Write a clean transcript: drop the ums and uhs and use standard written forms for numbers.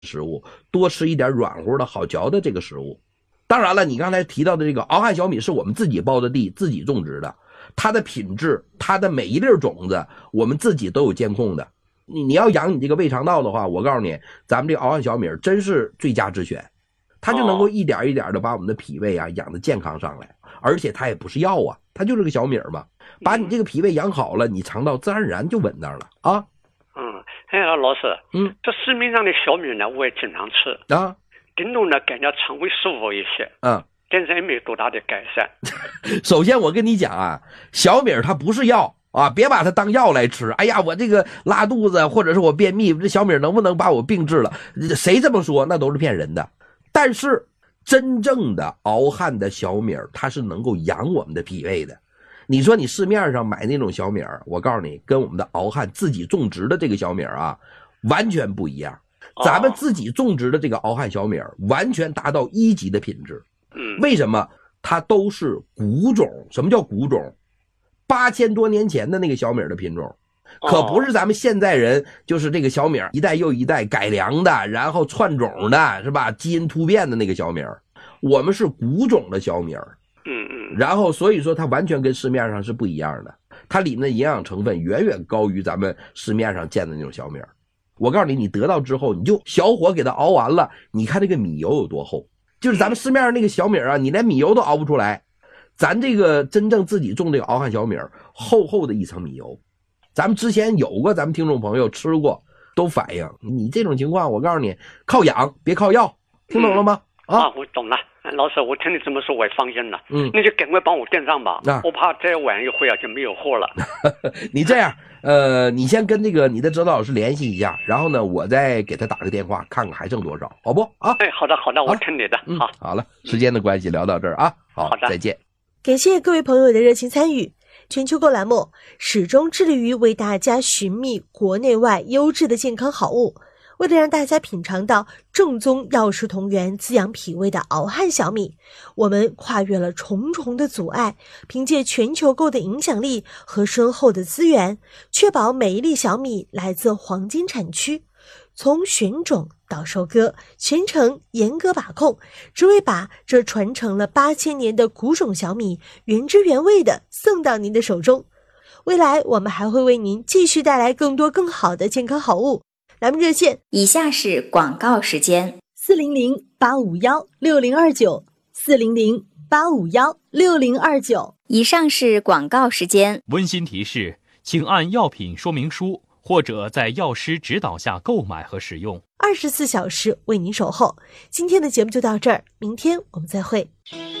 食物，多吃一点软乎的好嚼的这个食物。当然了，你刚才提到的这个敖汉小米是我们自己包的地，自己种植的，它的品质，它的每一粒种子我们自己都有监控的。你要养你这个胃肠道的话，我告诉你，咱们这个敖汉小米真是最佳之选，它就能够一点一点的把我们的脾胃啊养得健康上来，而且它也不是药啊，它就是个小米嘛，把你这个脾胃养好了，你肠道自然而然就稳当了啊。 老师，这市面上的小米呢，我也经常吃啊，顶多呢感觉肠胃舒服一些，但是也没有多大的改善。 首先我跟你讲啊，小米它不是药啊，别把它当药来吃。哎呀，我这个拉肚子或者是我便秘，这小米能不能把我病治了？谁这么说那都是骗人的。但是真正的敖汉的小米它是能够养我们的脾胃的。你说你市面上买那种小米，我告诉你，跟我们的敖汉自己种植的这个小米啊完全不一样。咱们自己种植的这个敖汉小米完全达到1级的品质。为什么？它都是古种。什么叫古种？8000多年前的那个小米的品种，可不是咱们现在人就是这个小米一代又一代改良的，然后串种的，是吧？基因突变的那个小米，我们是古种的小米。然后所以说它完全跟市面上是不一样的，它里面的营养成分远远高于咱们市面上见的那种小米。我告诉你，你得到之后，你就小火给它熬完了，你看这个米油有多厚，就是咱们市面上那个小米啊，你连米油都熬不出来。咱这个真正自己种这个敖汉小米，厚厚的一层米油。咱们之前有过咱们听众朋友吃过，都反映你这种情况，我告诉你，靠养别靠药，听懂了吗？ 我懂了。老师，我听你这么说我也放心了。那就赶快帮我订上吧，我怕再晚一会就没有货了。 你这样你先跟这个你的指导老师联系一下，然后呢我再给他打个电话看看还剩多少，好不啊？ 好的我听你的。 好了，时间的关系聊到这儿啊，好的，再见。 感谢各位朋友的热情参与。全球购栏目始终致力于为大家寻觅国内外优质的健康好物。为了让大家品尝到正宗药食同源滋养脾胃的敖汉小米，我们跨越了重重的阻碍，凭借全球购的影响力和深厚的资源，确保每一粒小米来自黄金产区。从选种到收割，全程严格把控，只为把这传承了8000年的古种小米原汁原味的送到您的手中。未来我们还会为您继续带来更多更好的健康好物。栏目热线以下是广告时间 ：400-851-6029，400-851-6029。 以上是广告时间。 温馨提示，请按药品说明书或者在药师指导下购买和使用。 24小时为您守候。今天的节目就到这儿，明天我们再会。